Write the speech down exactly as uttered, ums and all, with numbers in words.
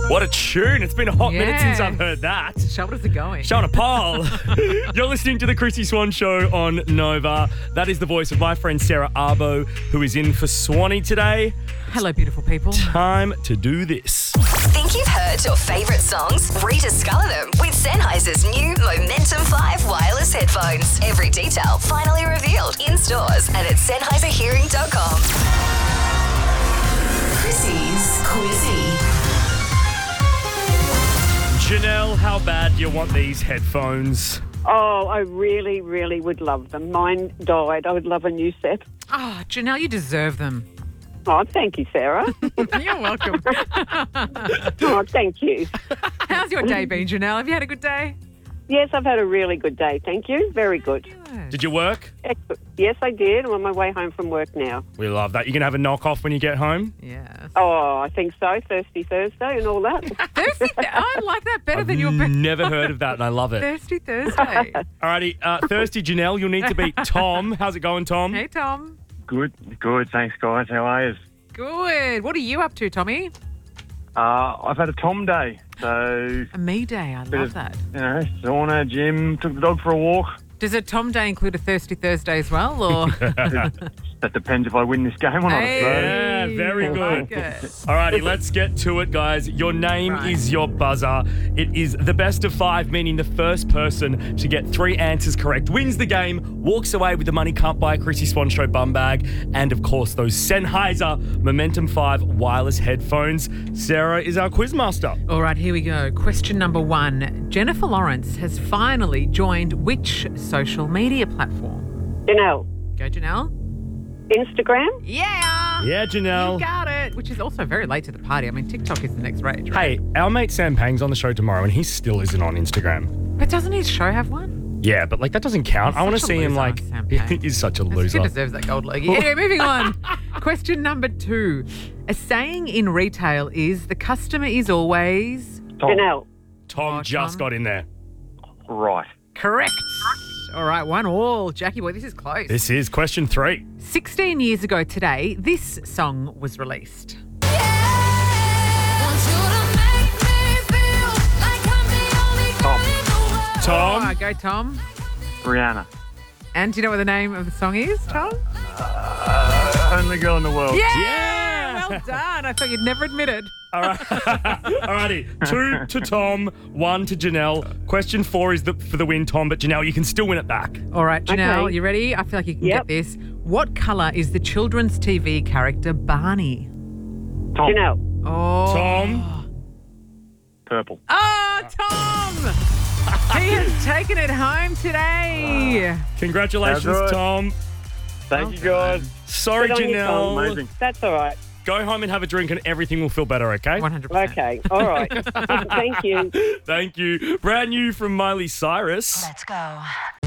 What a tune. It's been a hot minute since Yes. I've heard that. Shoulders are going. Shona Paul. You're listening to the Chrissy Swan Show on Nova. That is the voice of my friend Sarah Arbo, who is in for Swanee today. Hello, beautiful people. Time to do this. Think you've heard your favourite songs? Rediscover them with Sennheiser's new Momentum five wireless headphones. Every detail finally revealed in stores and at Sennheiser Hearing dot com. Chrissy's Quizzy. Janelle, how bad do you want these headphones? Oh, I really, really would love them. Mine died. I would love a new set. Oh, Janelle, you deserve them. Oh, thank you, Sarah. You're welcome. Oh, thank you. How's your day been, Janelle? Have you had a good day? Yes, I've had a really good day. Thank you. Very good. Did you work? Excellent. Yes, I did. I'm on my way home from work now. We love that. You can have a knock off when you get home? Yeah. Oh, I think so. Thirsty Thursday and all that. Thirsty th- I like that better than your be- Never heard of that and I love it. Thirsty Thursday. Alrighty, uh, Thirsty Janelle, you'll need to beat Tom. How's it going, Tom? Hey, Tom. Good, good. Thanks, guys. How are you? Good. What are you up to, Tommy? Uh, I've had a Tom day, so A me day. I bit love of, that. you know, sauna, gym, took the dog for a walk. Does a Tom day include a Thirsty Thursday as well, or? That depends if I win this game or not. Hey, So. Yeah, very I good. like it. Alrighty, let's get to it, guys. Your name Right. is your buzzer. It is the best of five, meaning the first person to get three answers correct wins the game, walks away with the money can't buy a Chrissy Swan Show bum bag, and of course those Sennheiser Momentum five wireless headphones. Sarah is our quizmaster. All right, here we go. Question number one. Jennifer Lawrence has finally joined which social media platform? Janelle, Go, Janelle. Instagram? Yeah. Yeah, Janelle. You got it. Which is also very late to the party. I mean, TikTok is the next rage, right? Hey, our mate Sam Pang's on the show tomorrow and he still isn't on Instagram. But doesn't his show have one? Yeah, but like that doesn't count. He's I want to such a see him loser, like Sam Pang. he's such a He loser. deserves that gold logie. Anyway, moving on. Question number two. A saying in retail is the customer is always Tom. Janelle. Tom Oh, just Tom. got in there. Right. correct. All right, one all. Jackie boy, this is close. This is question three. sixteen years ago today, this song was released. Tom. Oh, go, Tom. Rihanna. And do you know what the name of the song is, Tom? Uh, only girl in the world. Yeah! Yeah! Well done. I thought you'd never admit it. All right. Alrighty. Two to Tom, one to Janelle. Question four is the, for the win, Tom, but Janelle, you can still win it back. All right, Janelle, Okay. you ready? I feel like you can Yep. get this. What colour is the children's T V character Barney? Tom. Janelle. Oh. Tom. Purple. Oh, Tom! He has taken it home today. Congratulations, That's right. Tom. Thank Well you, guys. Sorry, Good on you, Tom. Janelle. Amazing. That's all right. Go home and have a drink and everything will feel better, okay? one hundred percent. Okay. All right. Thank you. Thank you. Brand new from Miley Cyrus. Let's go.